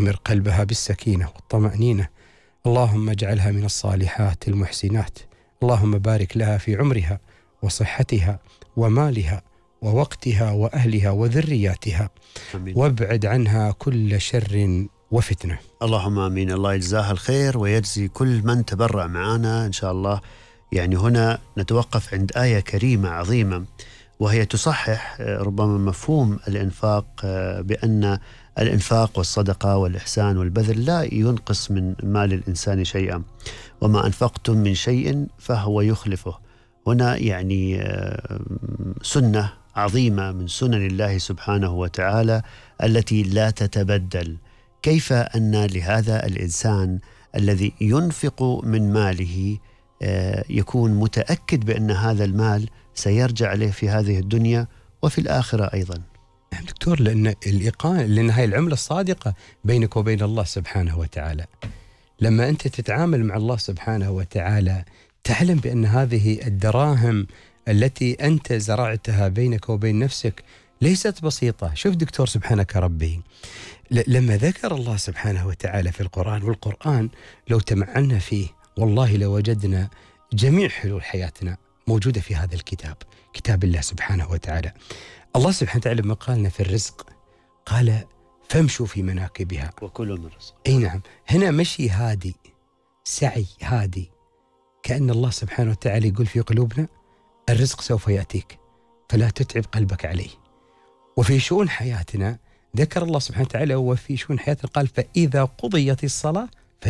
واغمر قلبها بالسكينة والطمأنينة. اللهم اجعلها من الصالحات المحسنات. اللهم بارك لها في عمرها وصحتها ومالها ووقتها وأهلها وذرياتها، وابعد عنها كل شر وفتنة. اللهم آمين. الله يجزاها الخير ويجزي كل من تبرع معنا إن شاء الله. يعني هنا نتوقف عند آية كريمة عظيمة، وهي تصحح ربما مفهوم الإنفاق، بأن الإنفاق والصدقة والإحسان والبذل لا ينقص من مال الإنسان شيئا، وما أنفقتم من شيء فهو يخلفه. هنا يعني سنة عظيمة من سنن الله سبحانه وتعالى التي لا تتبدل. كيف أن لهذا الإنسان الذي ينفق من ماله يكون متأكد بأن هذا المال سيرجع عليه في هذه الدنيا وفي الآخرة أيضا؟ دكتور، لأن هاي العملة الصادقة بينك وبين الله سبحانه وتعالى. لما أنت تتعامل مع الله سبحانه وتعالى تعلم بأن هذه الدراهم التي أنت زرعتها بينك وبين نفسك ليست بسيطة. شوف دكتور، سبحانك ربي، لما ذكر الله سبحانه وتعالى في القرآن، والقرآن لو تمعنا فيه والله لوجدنا جميع حلول حياتنا موجودة في هذا الكتاب، كتاب الله سبحانه وتعالى. الله سبحانه وتعالى لما قالنا في الرزق قال فامشوا في مناكبها وكلوا من رزق. أي نعم، هنا مشي هادي، سعي هادي، كأن الله سبحانه وتعالى يقول في قلوبنا الرزق سوف يأتيك فلا تتعب قلبك عليه. وفي شؤون حياتنا ذكر الله سبحانه وتعالى، وفي شؤون حياتنا قال فإذا قضيت الصلاة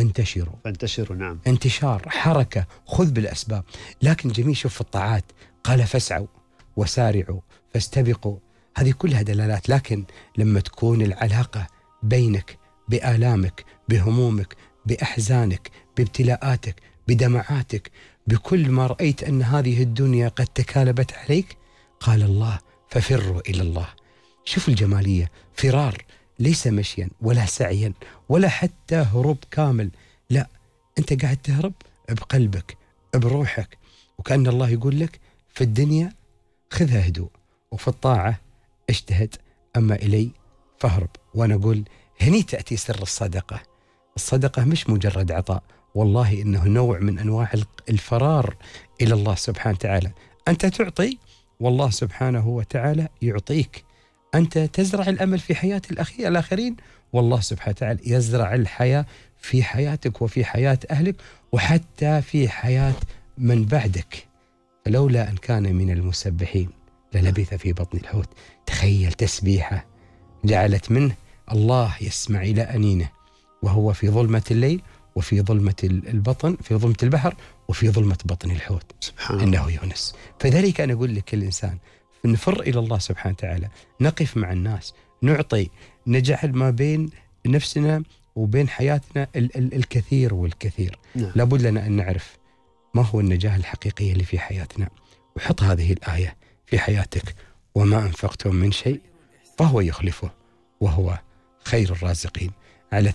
فانتشروا. نعم، انتشار، حركة، خذ بالأسباب. لكن جميل، شوف في الطاعات قال فاسعوا وسارعوا فاستبقوا، هذه كلها دلالات. لكن لما تكون العلاقة بينك بآلامك بهمومك بأحزانك بابتلاءاتك بدمعاتك بكل ما رأيت أن هذه الدنيا قد تكالبت عليك، قال الله ففروا إلى الله. شوف الجمالية، فرار، ليس مشيا ولا سعيا ولا حتى هروب كامل، لا، أنت قاعد تهرب بقلبك بروحك، وكأن الله يقول لك في الدنيا خذها هدوء وفي الطاعة اجتهد، أما إلي فاهرب. وأنا أقول هني تأتي سر الصدقة. الصدقة مش مجرد عطاء، والله إنه نوع من أنواع الفرار إلى الله سبحانه وتعالى. أنت تعطي والله سبحانه وتعالى يعطيك. أنت تزرع الأمل في حياة الآخرين، والله سبحانه وتعالى يزرع الحياة في حياتك وفي حياة أهلك وحتى في حياة من بعدك. فلولا أن كان من المسبحين للبث في بطن الحوت. تخيل تسبيحة جعلت منه الله يسمع إلى أنينه وهو في ظلمة الليل وفي ظلمة البطن، في ظلمة البحر وفي ظلمة بطن الحوت، إنه يونس. فذلك أنا أقول لكل إنسان نفر إلى الله سبحانه وتعالى، نقف مع الناس، نعطي، نجعل ما بين نفسنا وبين حياتنا الكثير والكثير. لابد لنا أن نعرف ما هو النجاح الحقيقية اللي في حياتنا، وحط هذه الآية في حياتك: وما أنفقتم من شيء فهو يخلفه وهو خير الرازقين. على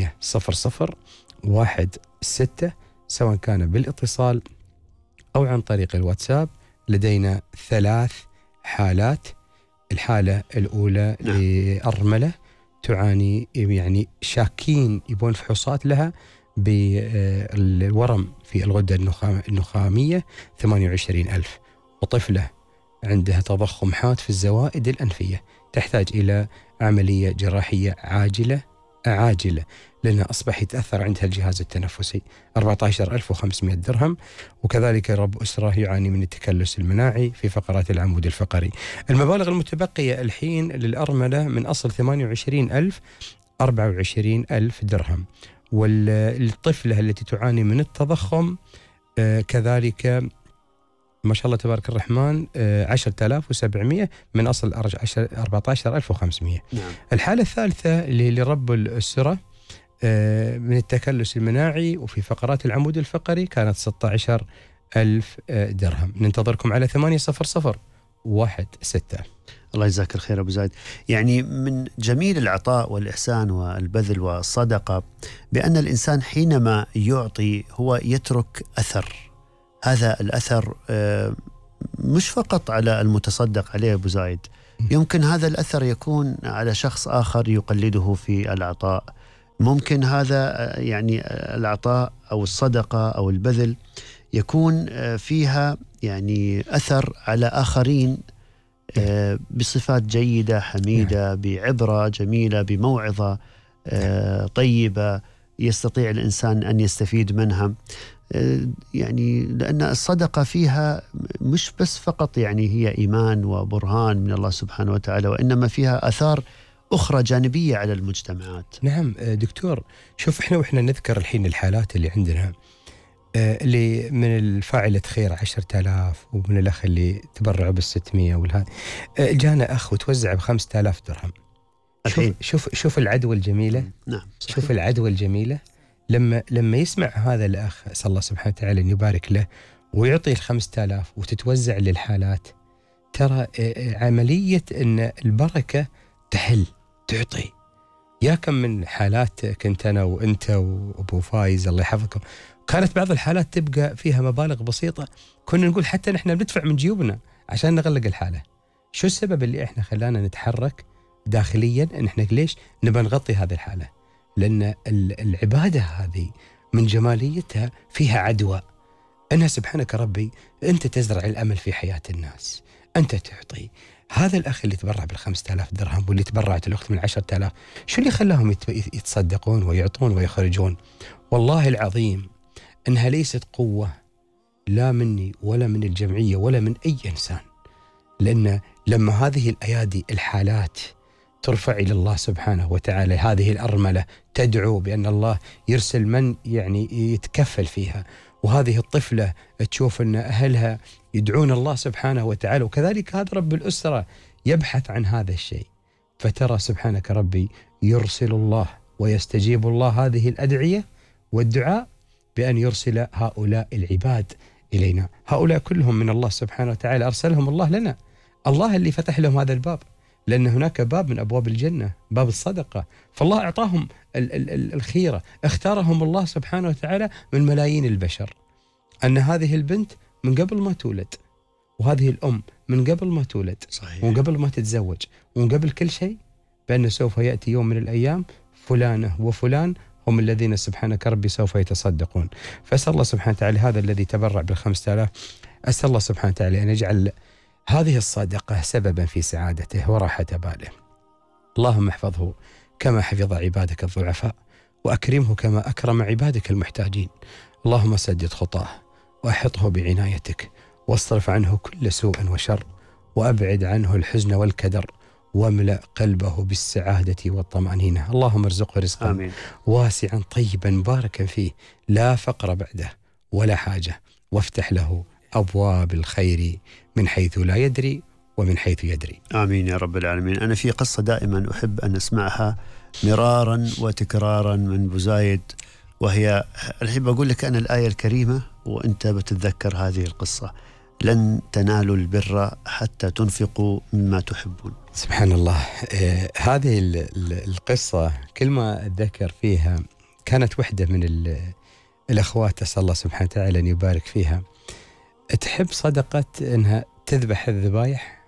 800-16 سواء كان بالاتصال أو عن طريق الواتساب. لدينا 3 حالات. الحالة الأولى لأرملة تعاني، يعني شاكين يبون فحوصات لها بالورم في الغدة النخامية 28,000، وطفلة عندها تضخم حاد في الزوائد الأنفية تحتاج إلى عملية جراحية عاجلة لأنها أصبح يتأثر عندها الجهاز التنفسي، 14,500 درهم. وكذلك رب أسرة يعاني من التكلس المناعي في فقرات العمود الفقري. المبالغ المتبقية الحين للأرملة من أصل 28,000 24,000 درهم. والطفلة التي تعاني من التضخم كذلك ما شاء الله تبارك الرحمن 10,700 من أصل 14,500. الحالة الثالثة لرب الأسرة من التكلس المناعي وفي فقرات العمود الفقري كانت 16,000 درهم. ننتظركم على 800-16. الله يجزاك الخير أبو زايد. يعني من جميل العطاء والإحسان والبذل والصدقة بأن الإنسان حينما يعطي هو يترك أثر. هذا الأثر مش فقط على المتصدق عليه أبو زايد، يمكن هذا الأثر يكون على شخص آخر يقلده في العطاء، ممكن هذا يعني العطاء أو الصدقة أو البذل يكون فيها يعني أثر على آخرين بصفات جيدة حميدة، بعبرة جميلة، بموعظة طيبة يستطيع الإنسان أن يستفيد منها. يعني لأن الصدقة فيها مش بس فقط يعني هي إيمان وبرهان من الله سبحانه وتعالى، وإنما فيها آثار أخرى جانبية على المجتمعات. نعم دكتور، شوف إحنا نذكر الحين الحالات اللي عندنا، اللي من الفاعلة خير 10,000، ومن الأخ اللي تبرعوا بال600 والهذا. جانا أخ وتوزع ب5,000 درهم. شوف العدوى الجميلة. نعم صحيح. شوف العدوى الجميلة لما يسمع هذا الأخ، أسأل الله سبحانه وتعالى أن يبارك له ويعطي 5,000 وتتوزع للحالات. ترى عملية أن البركة تحل تعطي. يا كم من حالات كنت أنا وأنت وأبو فايز الله يحفظكم، كانت بعض الحالات تبقى فيها مبالغ بسيطة، كنا نقول حتى نحن بندفع من جيوبنا عشان نغلق الحالة. شو السبب اللي احنا خلانا نتحرك داخليا ان احنا ليش نبى نغطي هذه الحالة؟ لأن العبادة هذه من جماليتها فيها عدوى، أنها سبحانك ربي أنت تزرع الأمل في حياة الناس، أنت تعطي. هذا الأخ اللي تبرع بال5,000 درهم واللي تبرعت الأخت من 10,000، شو اللي خلاهم يتصدقون ويعطون ويخرجون؟ والله العظيم أنها ليست قوة لا مني ولا من الجمعية ولا من أي إنسان، لأن لما هذه الأيادي الحالات ترفع إلى الله سبحانه وتعالى، هذه الأرملة تدعو بأن الله يرسل من يعني يتكفل فيها، وهذه الطفلة تشوف أن أهلها يدعون الله سبحانه وتعالى، وكذلك هذا رب الأسرة يبحث عن هذا الشيء، فترى سبحانك ربي يرسل الله ويستجيب الله هذه الأدعية والدعاء بأن يرسل هؤلاء العباد إلينا. هؤلاء كلهم من الله سبحانه وتعالى، أرسلهم الله لنا، الله اللي فتح لهم هذا الباب، لأن هناك باب من أبواب الجنة، باب الصدقة، فالله أعطاهم الخيرة، اختارهم الله سبحانه وتعالى من ملايين البشر. أن هذه البنت من قبل ما تولد، وهذه الأم من قبل ما تولد، صحيح. ومن قبل ما تتزوج، ومن قبل كل شيء، بأن سوف يأتي يوم من الأيام فلانة وفلان هم الذين سبحانك ربي سوف يتصدقون. فأسأل الله سبحانه وتعالى هذا الذي تبرع بال5,000، أسأل الله سبحانه وتعالى أن يجعل هذه الصدقة سببا في سعادته وراحة باله. اللهم احفظه كما حفظ عبادك الضعفاء، وأكرمه كما أكرم عبادك المحتاجين. اللهم سدد خطاه وأحطه بعنايتك، واصرف عنه كل سوء وشر، وأبعد عنه الحزن والكدر، واملأ قلبه بالسعادة والطمأنينة. اللهم ارزقه رزقا آمين. واسعا طيبا مباركا فيه، لا فقر بعده ولا حاجة، وافتح له أبواب الخير من حيث لا يدري ومن حيث يدري. آمين يا رب العالمين. أنا في قصة دائما أحب أن أسمعها مرارا وتكرارا من بوزايد، وهي الحين بقول لك أنا الآية الكريمة وأنت بتتذكر هذه القصة: لن تنالوا البر حتى تنفقوا مما تحبون. سبحان الله. هذه القصة كل ما أتذكر فيها، كانت وحدة من الأخوات أسأل الله سبحانه وتعالى أن يبارك فيها، تحب صدقة أنها تذبح الذبايح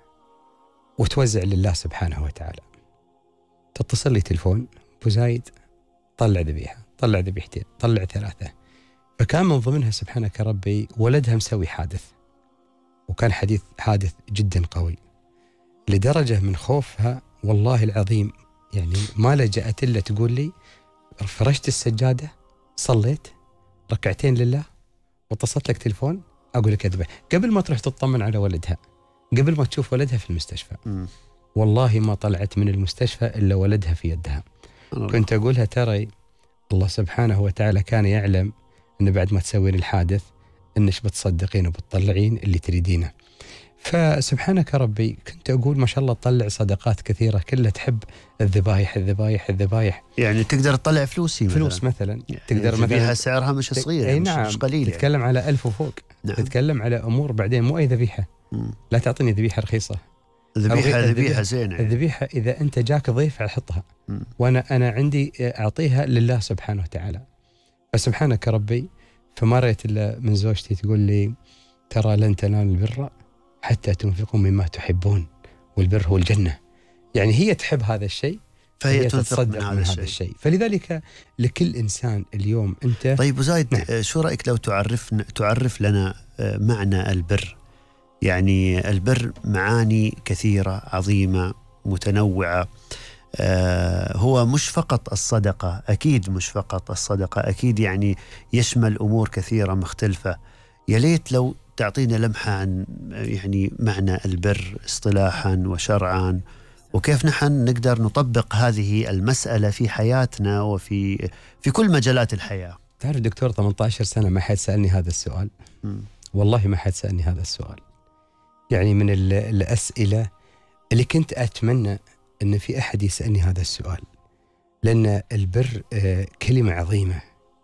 وتوزع لله سبحانه وتعالى. تتصل لي تلفون: أبو زايد طلع ذبيحة، طلع ذبيحتين، طلع 3. فكان من ضمنها سبحانك ربي ولدها مسوي حادث، وكان حادث جدا قوي، لدرجة من خوفها والله العظيم يعني ما لجأت إلا تقول لي: فرشت السجادة، صليت ركعتين لله، واتصلت لك تلفون أقول لك أذبح، قبل ما تروح تطمن على ولدها، قبل ما تشوف ولدها في المستشفى. والله ما طلعت من المستشفى إلا ولدها في يدها. كنت أقولها: ترى الله سبحانه وتعالى كان يعلم أن بعد ما تسوين الحادث أنش بتصدقين وبتطلعين اللي تريدينه. فسبحانك ربي كنت أقول ما شاء الله تطلع صدقات كثيرة كلها تحب الذبايح الذبايح الذبايح. يعني تقدر تطلع فلوس مثلا تقدر يعني مثلا سعرها مش صغير يعني نعم. مش قليل، تتكلم يعني على 1000 وفوق. نعم. تتكلم على أمور بعدين، مو أي ذبيحة. لا تعطيني ذبيحة رخيصة، ذبيحة زينة يعني. الذبيحة إذا أنت جاك ضيف أحطها، وأنا عندي أعطيها لله سبحانه وتعالى. فسبحانك ربي فما رأيت إلا من زوجتي تقول لي: ترى لن تنالوا البر حتى تنفقوا مما تحبون، والبر هو الجنة. يعني هي تحب هذا الشيء، فهي تنفق من هذا الشيء. فلذلك لكل إنسان اليوم أنت. طيب زايد، شو رأيك لو تعرف لنا معنى البر؟ يعني البر معاني كثيرة عظيمة متنوعة. هو مش فقط الصدقة، أكيد مش فقط الصدقة، أكيد يعني يشمل أمور كثيرة مختلفة. يا ليت لو تعطينا لمحة عن يعني معنى البر اصطلاحا وشرعا، وكيف نحن نقدر نطبق هذه المسألة في حياتنا وفي كل مجالات الحياة. تعرف دكتور، 18 سنة ما حد سألني هذا السؤال. والله ما حد سألني هذا السؤال. يعني من الأسئلة اللي كنت أتمنى أن في أحد يسألني هذا السؤال، لأن البر كلمة عظيمة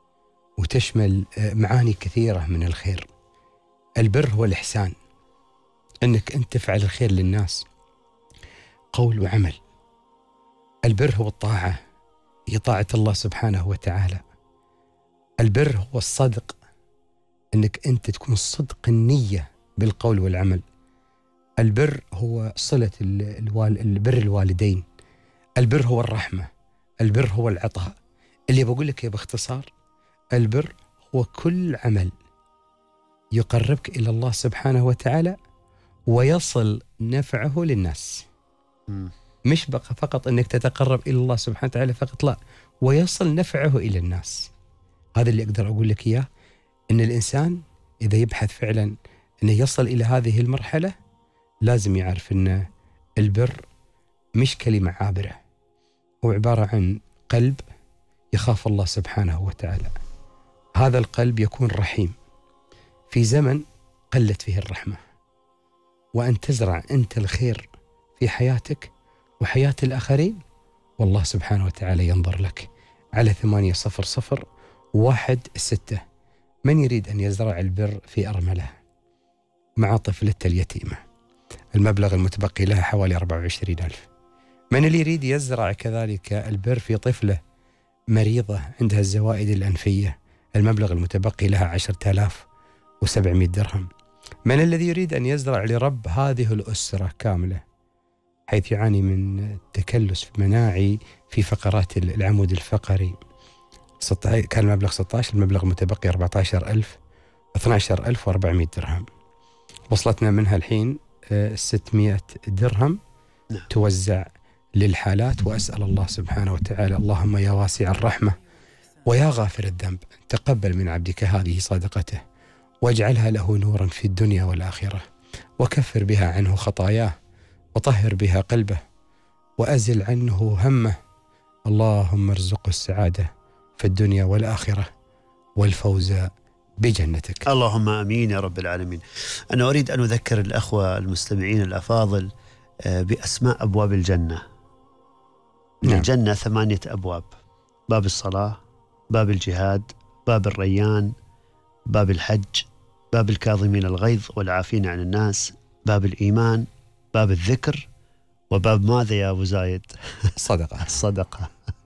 وتشمل معاني كثيرة من الخير. البر هو الإحسان، أنك أنت تفعل الخير للناس قول وعمل. البر هو الطاعة، هي طاعة الله سبحانه وتعالى. البر هو الصدق، أنك أنت تكون صدق النية بالقول والعمل. البر هو صلة البر الوالدين. البر هو الرحمة. البر هو العطاء. اللي بقول لك باختصار، البر هو كل عمل يقربك إلى الله سبحانه وتعالى ويصل نفعه للناس. مش بقى فقط أنك تتقرب إلى الله سبحانه وتعالى فقط، لا، ويصل نفعه إلى الناس. هذا اللي أقدر أقول لك إياه، أن الإنسان إذا يبحث فعلا أنه يصل إلى هذه المرحلة لازم يعرف أن البر مش كلمة عابرة، هو عبارة عن قلب يخاف الله سبحانه وتعالى. هذا القلب يكون رحيم في زمن قلت فيه الرحمة، وأن تزرع أنت الخير في حياتك وحياة الآخرين، والله سبحانه وتعالى ينظر لك. على 800-16 من يريد أن يزرع البر في أرملة مع طفلته اليتيمة، المبلغ المتبقي لها حوالي 24,000. من اللي يريد يزرع كذلك البر في طفلة مريضة عندها الزوائد الأنفية، المبلغ المتبقي لها 10,700 درهم. من الذي يريد أن يزرع لرب هذه الأسرة كاملة حيث يعاني من تكلس مناعي في فقرات العمود الفقري، كان المبلغ 16، المبلغ المتبقي 12,400 درهم. وصلتنا منها الحين 600 درهم توزع للحالات. وأسأل الله سبحانه وتعالى، اللهم يا واسع الرحمة ويا غافر الذنب، تقبل من عبدك هذه صدقته واجعلها له نورا في الدنيا والآخرة، وكفر بها عنه خطاياه، وطهر بها قلبه، وأزل عنه همه. اللهم ارزقه السعادة في الدنيا والآخرة والفوز بجنتك. اللهم آمين يا رب العالمين. أنا أريد أن أذكر الأخوة المستمعين الأفاضل بأسماء أبواب الجنة. الجنة 8 أبواب: باب الصلاة، باب الجهاد، باب الريان، باب الحج، باب الكاظمين الغيظ والعافين عن الناس، باب الإيمان، باب الذكر، وباب ماذا يا أبو زايد؟ صدقة. الصدقة.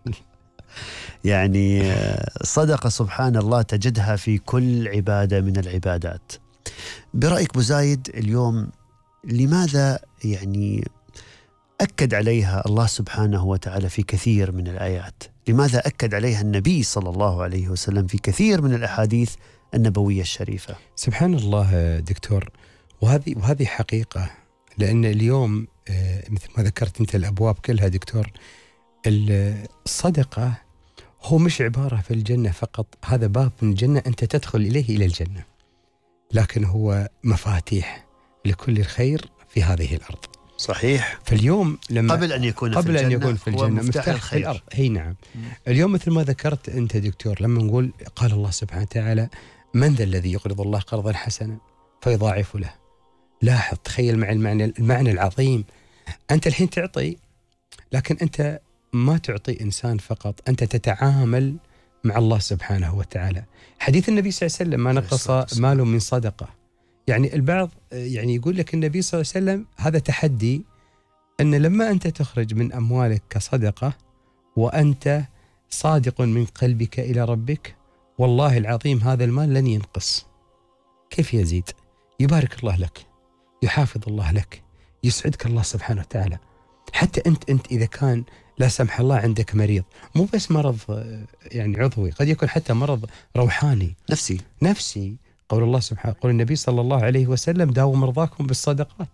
يعني صدقة سبحان الله تجدها في كل عبادة من العبادات. برأيك أبو زايد اليوم لماذا يعني أكد عليها الله سبحانه وتعالى في كثير من الآيات؟ لماذا أكد عليها النبي صلى الله عليه وسلم في كثير من الأحاديث النبوية الشريفة؟ سبحان الله دكتور، وهذه حقيقة. لأن اليوم مثل ما ذكرت أنت الأبواب كلها دكتور، الصدقة هو مش عبارة في الجنة فقط، هذا باب من الجنة أنت تدخل إليه إلى الجنة، لكن هو مفاتيح لكل الخير في هذه الأرض. صحيح. فاليوم لما قبل أن يكون في الجنة مفتاح الخير في الأرض. هي نعم. اليوم مثل ما ذكرت أنت دكتور، لما نقول قال الله سبحانه وتعالى: من ذا الذي يقرض الله قرضا حسنا فيضاعف له. لاحظ، تخيل مع المعنى العظيم. أنت الحين تعطي، لكن أنت ما تعطي إنسان فقط، أنت تتعامل مع الله سبحانه وتعالى. حديث النبي صلى الله عليه وسلم: ما نقص مال من صدقة. يعني البعض يعني يقول لك النبي صلى الله عليه وسلم هذا تحدي، أن لما أنت تخرج من أموالك كصدقة وأنت صادق من قلبك إلى ربك، والله العظيم هذا المال لن ينقص. كيف يزيد؟ يبارك الله لك، يحافظ الله لك، يسعدك الله سبحانه وتعالى. حتى أنت إذا كان لا سمح الله عندك مريض، مو بس مرض يعني عضوي، قد يكون حتى مرض روحاني نفسي. قول الله سبحانه، قول النبي صلى الله عليه وسلم: داووا مرضاكم بالصدقات.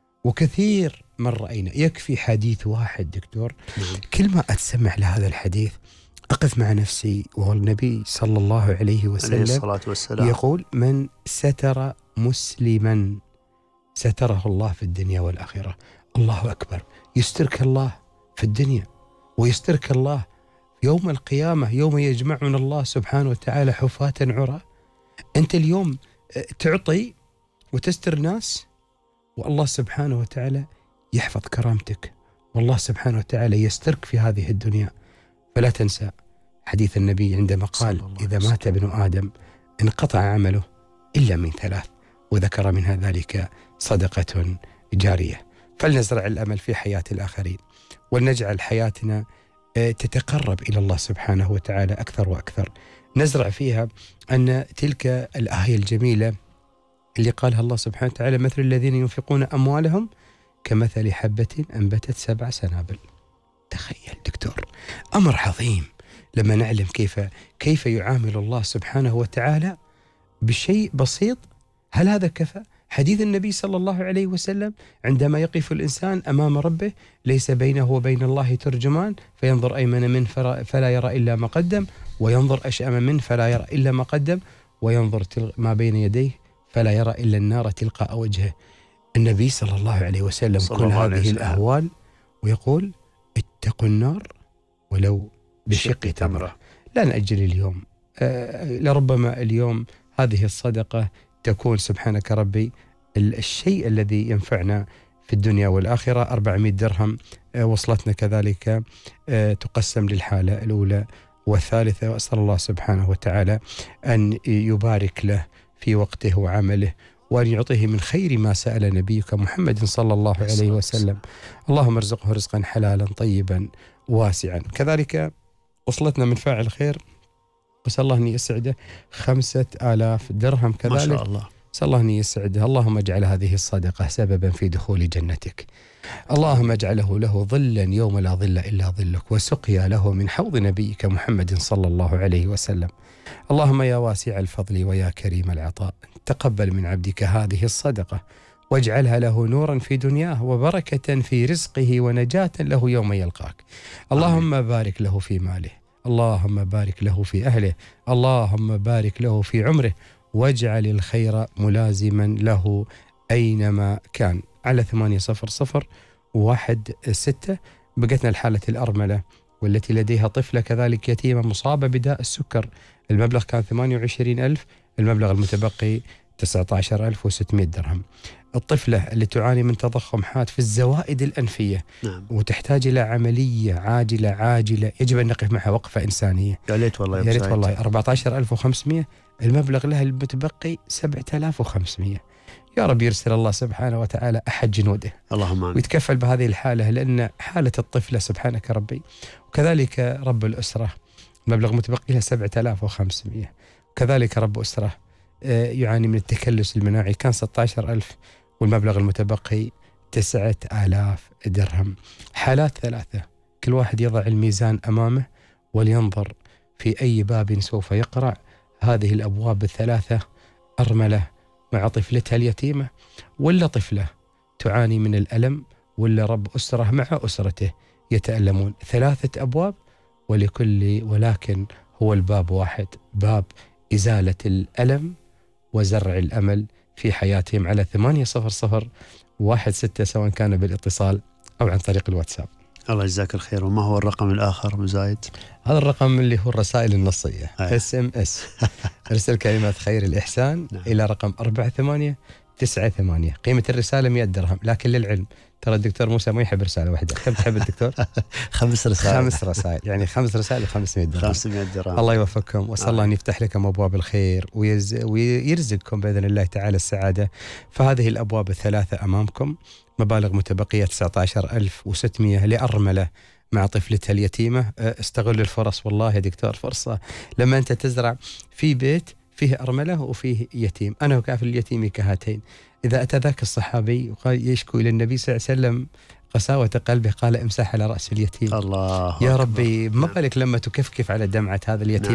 وكثير من رأينا، يكفي حديث واحد دكتور، كل ما أتسمع لهذا الحديث أقف مع نفسي، وهو النبي صلى الله عليه وسلم يقول: من ستر مسلما ستره الله في الدنيا والآخرة. الله أكبر، يسترك الله في الدنيا ويسترك الله يوم القيامة، يوم يجمعنا الله سبحانه وتعالى حفاة عراة. أنت اليوم تعطي وتستر ناس، والله سبحانه وتعالى يحفظ كرامتك، والله سبحانه وتعالى يسترك في هذه الدنيا. فلا تنسى حديث النبي عندما قال: إذا مات ابن آدم انقطع عمله إلا من ثلاث، وذكر منها ذلك صدقة جارية. فلنزرع الأمل في حياة الآخرين، ولنجعل حياتنا تتقرب إلى الله سبحانه وتعالى أكثر وأكثر. نزرع فيها أن تلك الآية الجميلة اللي قالها الله سبحانه وتعالى: مثل الذين ينفقون أموالهم كمثل حبة أنبتت 7 سنابل. تخيل دكتور، أمر عظيم لما نعلم كيف يعامل الله سبحانه وتعالى بشيء بسيط. هل هذا كفى؟ حديث النبي صلى الله عليه وسلم: عندما يقف الإنسان أمام ربه ليس بينه وبين الله ترجمان، فينظر أيمن منه فلا يرى إلا ما قدم، وينظر أشأم منه فلا يرى إلا ما قدم، وينظر ما بين يديه فلا يرى إلا النار تلقاء وجهه. النبي صلى الله عليه وسلم كل هذه الأهوال ويقول: اتقوا النار ولو بشق تمرة. لا نأجل اليوم، لربما اليوم هذه الصدقة تكون سبحانك ربي الشيء الذي ينفعنا في الدنيا والآخرة. 400 درهم وصلتنا كذلك، تقسم للحالة الأولى والثالثة، وأسأل الله سبحانه وتعالى أن يبارك له في وقته وعمله، وأن يعطيه من خير ما سأل نبيك محمد صلى الله عليه وسلم. اللهم ارزقه رزقا حلالا طيبا واسعا. كذلك وصلتنا من فاعل خير، وسأل الله أن يسعده 5000 درهم كذلك، ما شاء الله. سأل الله أن يسعده. اللهم اجعل هذه الصدقة سببا في دخول جنتك. اللهم اجعله له ظلا يوم لا ظل إلا ظلك، وسقيا له من حوض نبيك محمد صلى الله عليه وسلم. اللهم يا واسع الفضل ويا كريم العطاء، تقبل من عبدك هذه الصدقة، واجعلها له نورا في دنياه وبركة في رزقه ونجاة له يوم يلقاك. اللهم بارك له في ماله، اللهم بارك له في أهله، اللهم بارك له في عمره، واجعل الخير ملازما له أينما كان. على 80016 بقتنا الحالة الأرملة والتي لديها طفلة كذلك يتيمة مصابة بداء السكر. المبلغ كان 28,000، المبلغ المتبقي 19,600 درهم. الطفلة اللي تعاني من تضخم حاد في الزوائد الأنفية، وتحتاج إلى عملية عاجلة يجب أن نقف معها وقفة إنسانية. يا ريت والله 14,500، المبلغ لها المتبقي 7,500. يا رب يرسل الله سبحانه وتعالى أحد جنوده، اللهم آمين، ويتكفل بهذه الحالة، لأن حالة الطفلة سبحانك ربي. وكذلك رب الأسرة مبلغ متبقي لها 7,500، وكذلك رب أسرة يعاني من التكلس المناعي، كان 16,000 والمبلغ المتبقي 9,000 درهم. حالات 3، كل واحد يضع الميزان أمامه ولينظر في أي باب سوف يقرع. هذه الأبواب 3: أرملة مع طفلتها اليتيمة، ولا طفلة تعاني من الألم، ولا رب أسرة مع أسرته يتألمون. 3 أبواب ولكن هو الباب واحد، باب إزالة الألم وزرع الأمل في حياتهم. على 80016 سواء كان بالاتصال أو عن طريق الواتساب. الله يجزاك الخير. وما هو الرقم الآخر مزايد؟ هذا الرقم اللي هو الرسائل النصية SMS. ارسل كلمة خير الإحسان إلى رقم 4898. قيمة الرسالة 100 درهم، لكن للعلم ترى الدكتور موسى ما يحب رسالة واحدة. كم تحب الدكتور؟ 5 رسائل. 5 رسائل، يعني 5 رسائل 500 درهم. 500 درهم. الله يوفقكم، وأسأل الله أن يفتح لكم أبواب الخير ويرزقكم بإذن الله تعالى السعادة. فهذه الأبواب 3 أمامكم، مبالغ متبقية 19,600 لأرملة مع طفلتها اليتيمة. استغل الفرص، والله يا دكتور فرصة لما أنت تزرع في بيت فيه أرملة وفيه يتيم. أنا وكافل اليتيم كهاتين. إذا أتى ذاك الصحابي وقال يشكو إلى النبي صلى الله عليه وسلم قساوة قلبه قال امسح على رأس اليتيم. الله يا أكبر. ربي ما بالك لما تكفكف على دمعة هذا اليتيم